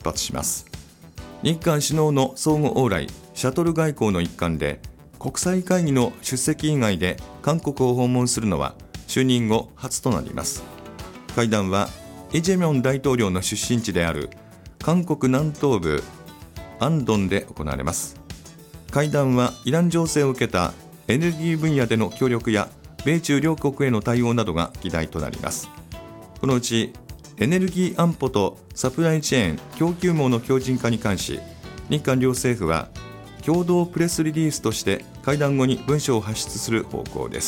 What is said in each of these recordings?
発します。日韓首脳の相互往来シャトル外交の一環で、国際会議の出席以外で韓国を訪問するのは就任後初となります。会談はイ・ジェミョン大統領の出身地である韓国南東部アンドンで行われます。会談はイラン情勢を受けたエネルギー分野での協力や米中両国への対応などが議題となります。このうちエネルギー安保とサプライチェーン供給網の強靭化に関し、日韓両政府は共同プレスリリースとして会談後に文書を発出する方向です。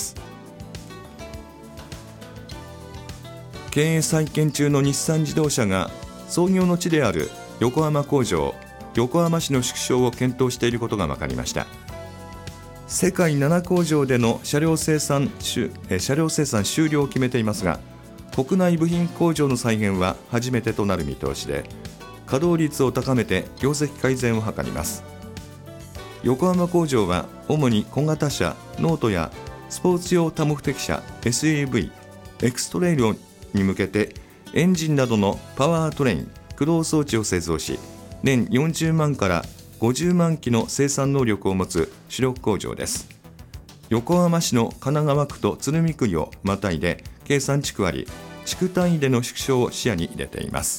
経営再建中の日産自動車が創業の地である横浜工場横浜市の縮小を検討していることが分かりました。世界7工場での車両生産終了を決めていますが、国内部品工場の再現は初めてとなる見通しで、稼働率を高めて業績改善を図ります。横浜工場は主に小型車、ノートやスポーツ用多目的車 SUV、エクストレイルに向けてエンジンなどのパワートレイン、駆動装置を製造し、年40万から50万機の生産能力を持つ主力工場です。横浜市の神奈川区と鶴見区をまたいで計3地区あり、地区単位での縮小を視野に入れています。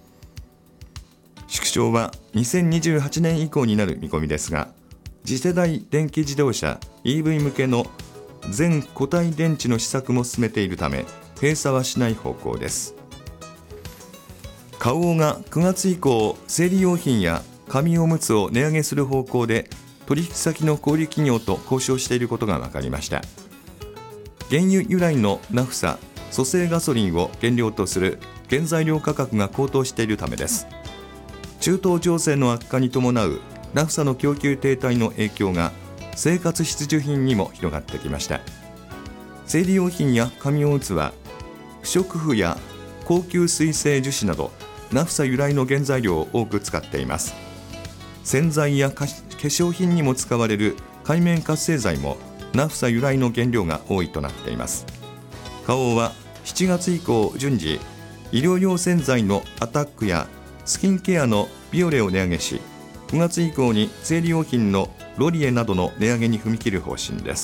縮小は2028年以降になる見込みですが、次世代電気自動車 EV 向けの全固体電池の試作も進めているため、閉鎖はしない方向です。花王が9月以降、生理用品や紙おむつを値上げする方向で取引先の小売企業と交渉していることが分かりました。原油由来のナフサ、粗製ガソリンを原料とする原材料価格が高騰しているためです。中東情勢の悪化に伴うナフサの供給停滞の影響が生活必需品にも広がってきました。生理用品や紙おむつは不織布や高級水性樹脂などナフサ由来の原材料を多く使っています。洗剤や化粧品にも使われる界面活性剤もナフサ由来の原料が多いとなっています。花王は7月以降順次、医療用洗剤のアタックやスキンケアのビオレを値上げし、9月以降に生理用品のロリエなどの値上げに踏み切る方針です。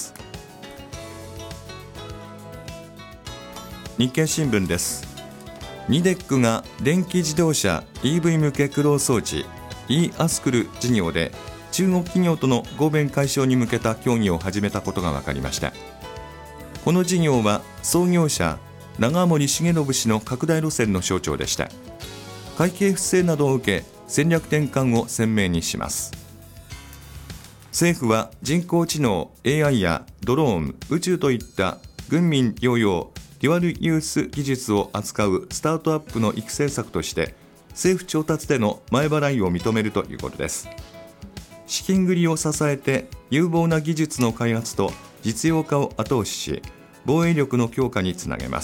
日経新聞です。ニデックが電気自動車 EV 向け駆動装置 e-ASKUL 事業で中国企業との合弁解消に向けた協議を始めたことが分かりました。この事業は創業者長森重信氏の拡大路線の象徴でした。会計不正などを受け、戦略転換を鮮明にします。政府は人工知能 AI やドローン、宇宙といった軍民両用デュアルユース技術を扱うスタートアップの育成策として、政府調達での前払いを認めるということです。資金繰りを支えて有望な技術の開発と実用化を後押しし、防衛力の強化につなげます。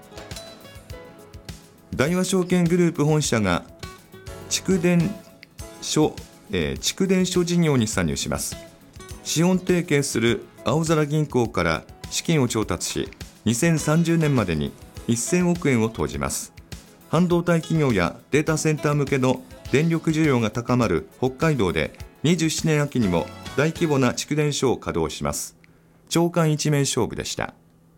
大和証券グループ本社が蓄電所事業に参入します。資本提携する青空銀行から資金を調達し、2030年までに1000億円を投じます。半導体企業やデータセンター向けの電力需要が高まる北海道で27年秋にも大規模な蓄電所を稼働します。朝刊一面勝負でした。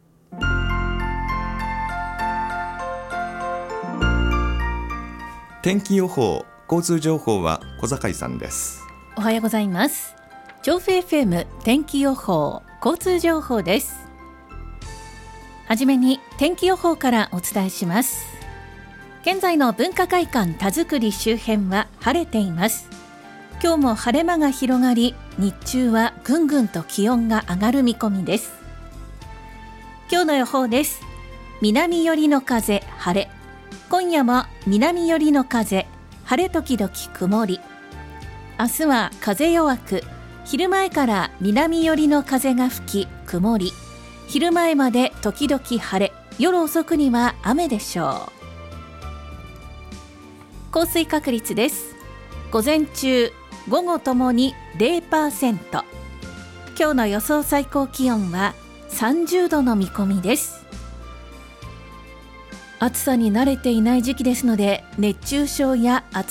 天気予報、交通情報は小坂さんです。 おはようございます。調布 FM 天気予報、交通情報です。はじめに天気予報からお伝えします。現在の文化会館田作周辺は晴れています。今日も晴れ間が広がり、日中はぐんぐんと気温が上がる見込みです。今日の予報です。南寄りの風、晴れ。今夜も南寄りの風、晴れ時々曇り。明日は風弱く、昼前から南寄りの風が吹き曇り。昼前まで時々晴れ、夜遅くには雨でしょう。降水確率です。午前中、午後ともに 0%。今日の予想最高気温は30度の見込みです。暑さに慣れていない時期ですので、熱中症や暑